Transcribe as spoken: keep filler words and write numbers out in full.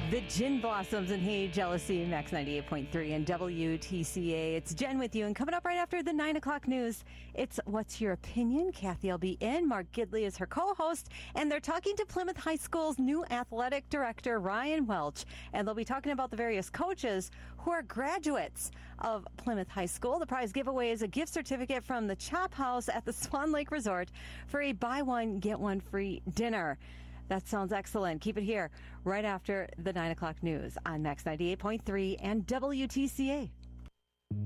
The Gin Blossoms and Hey Jealousy, Max ninety-eight point three and W T C A. It's Jen with you, and coming up right after the nine o'clock news, it's What's Your Opinion? Kathy will be in. Mark Gidley is her co-host, and they're talking to Plymouth High School's new athletic director, Ryan Welch, and they'll be talking about the various coaches who are graduates of Plymouth High School. The prize giveaway is a gift certificate from the Chop House at the Swan Lake Resort for a buy one, get one free dinner. That sounds excellent. Keep it here right after the nine o'clock news on Max ninety-eight point three and W T C A.